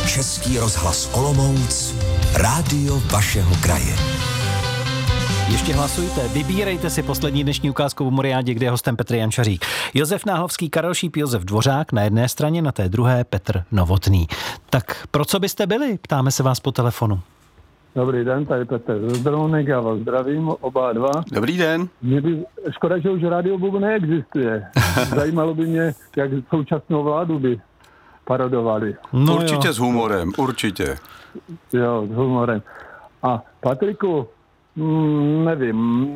Český rozhlas Olomouc, rádio vašeho kraje. Ještě hlasujte, vybírejte si poslední dnešní ukázku v Humoriádě, kde je hostem Petr Jančařík. Josef Náhlovský, Karel Šíp, Josef Dvořák na jedné straně, na té druhé Petr Novotný. Tak pro co byste byli? Ptáme se vás po telefonu. Dobrý den, tady Petr Zdronek, já vás zdravím, oba dva. Dobrý den. Mě by škoda, že už Rádio Bub neexistuje. Zajímalo by mě, jak současnou vládu by parodovali. No určitě jo. S humorem, určitě. Jo, s humorem. A Patriku, nevím,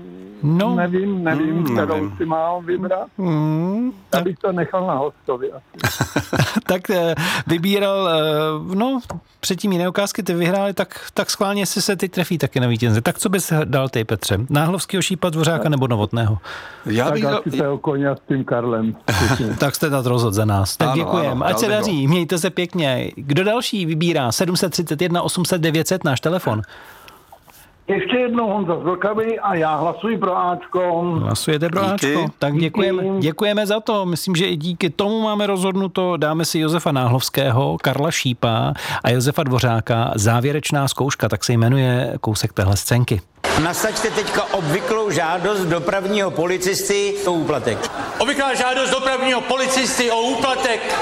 kterou si mám vybrat. Já bych to nechal na hostovi. Tak vybíral, předtím jiné ukázky ty vyhráli, tak schválně, jestli se ty trefí taky na vítěze. Tak co bys dal ty, Petře? Náhlovskýho, Šípa, Dvořáka nebo Novotného? Já bych dal o koně s tím Karlem. Tak jste to rozhodl za nás. Tak děkujeme. Ať se daří, mějte se pěkně. Kdo další vybírá? 731 800 900, náš telefon. Ještě jednou Honza z Vlkavy a já hlasuji pro Ačko. Hlasujete pro Ačko? Tak děkujeme za to. Myslím, že i díky tomu máme rozhodnuto. Dáme si Josefa Náhlovského, Karla Šípa a Josefa Dvořáka. Závěrečná zkouška, tak se jmenuje kousek téhle scénky. Nasaďte teďka obvyklou žádost dopravního policisty o úplatek. Obvyklá žádost dopravního policisty o úplatek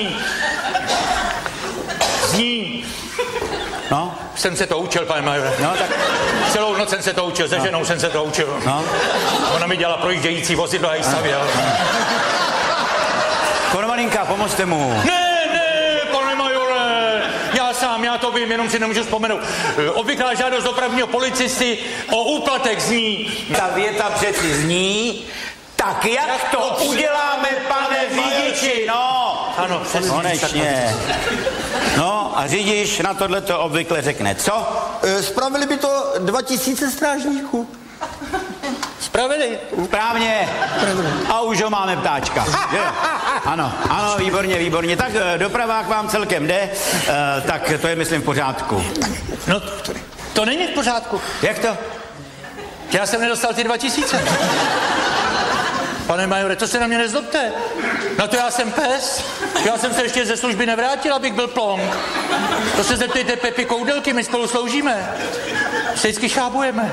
zní. No? Jsem se to učil, pane majore. No, tak... Celou noc jsem se to učil, se ženou jsem se to učil. No? Ona mi dělala projíždějící vozidlo a jí stavěl. Konovaninka, pomozte mu. Ne, pane majore, já to vím, jenom si nemůžu vzpomenout. Obvyklá žádost dopravního policisty o úplatek zní. Ta věta přeci zní, tak jak to uděláme, pane řidiči, no? Ano, přesně. Konečně. No a řidič na tohleto obvykle řekne, co? Spravili by to 2000 strážníků. Spravili? Správně. A už ho máme, ptáčka. Ano, výborně. Tak dopravák vám celkem jde, tak to je, myslím, v pořádku. No, to není v pořádku. Jak to? Já jsem nedostal ty 2000. Pane majore, to se na mě nezlobte. Na to já jsem pes. Já jsem se ještě ze služby nevrátil, abych byl plonk. To se zeptejte Pepy Koudelky, my spolu sloužíme. Vždycky šábujeme.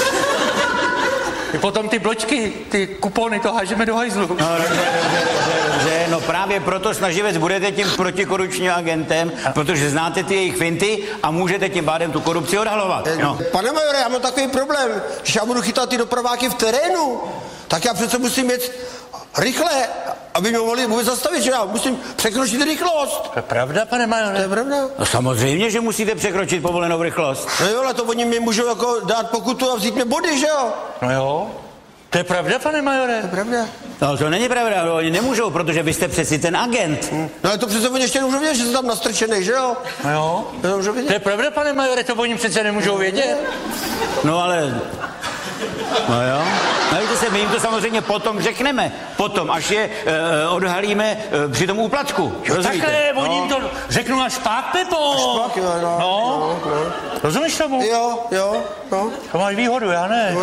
I potom ty bločky, ty kupony, to hážeme do hajzlu. No, dobře, no právě proto snaživec budete tím protikorupčním agentem, protože znáte ty jejich finty a můžete tím pádem tu korupci odhalovat. No. Pane majore, já mám takový problém, že já budu chytat ty dopraváky v terénu, tak já přece musím jet rychle, aby mě mohli vůbec zastavit, že já musím překročit rychlost. To je pravda, pane majore? To je pravda. No samozřejmě, že musíte překročit povolenou rychlost. No jo, ale to oni mi můžou jako dát pokutu a vzít mi body, že jo? No jo. To je pravda, pane majore? To je pravda. No to není pravda, oni nemůžou, protože vy jste přeci ten agent. No ale to přece oni ještě nemůžou vědět, že jsem tam nastrčenej, že jo? No jo. To je pravda, pane majore, to oni přece nemůžou vědět. No ale... No jo. No víte se, my jim to samozřejmě potom řekneme. Potom, až je odhalíme při tom úplatku. Takhle, oni jim to řeknu až pak, Pepo. Až pak, jo, no. Rozumíš tomu? Jo. To máš výhodu, já ne.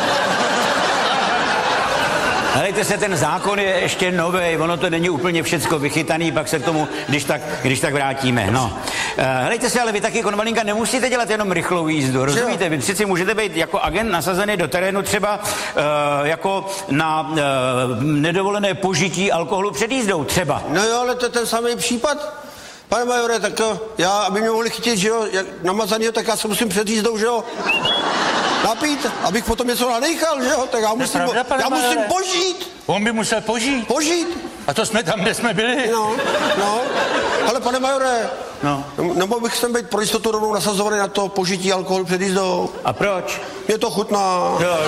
Helejte se, ten zákon je ještě novej, ono to není úplně všecko vychytaný, pak se k tomu, když tak vrátíme, no. Helejte se, ale vy taky, Konvalinka, nemusíte dělat jenom rychlou jízdu, rozumíte? Vy přeci můžete být jako agent nasazený do terénu třeba jako na nedovolené požití alkoholu před jízdou, třeba. No jo, ale to je ten samý případ. Pane majore, tak já, aby mě mohli chytit, že jo, namazanýho, tak já se musím před jízdou, že jo, napít, abych potom něco nadechal, že jo, tak já musím požít. On by musel požít. A to jsme tam, kde jsme byli. No, ale pane majore, nebo bych sem být pro jistotu rovnou nasazovaný na to požití alkoholu před jízdou. A proč? Mě to chutná.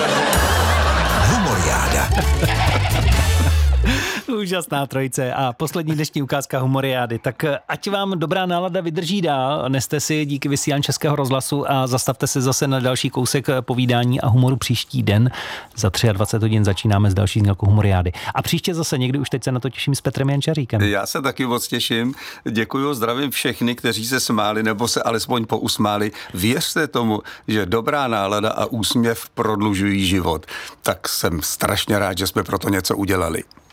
Humoriáda. Úžasná trojice a poslední dnešní ukázka Humoriády. Tak ať vám dobrá nálada vydrží dál, neste si díky vysílání Českého rozhlasu a zastavte se zase na další kousek povídání a humoru příští den. Za 23 hodin začínáme s další znělkou Humoriády. A příště zase někdy, už teď se na to těším, s Petrem Jančaříkem. Já se taky moc těším. Děkuju, zdravím všechny, kteří se smáli nebo se alespoň pousmáli. Věřte tomu, že dobrá nálada a úsměv prodlužují život. Tak jsem strašně rád, že jsme pro to něco udělali.